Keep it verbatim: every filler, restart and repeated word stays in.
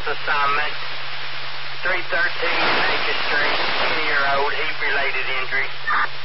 assignment. three thirteen Naked Street, ten-year-old heat-related injury.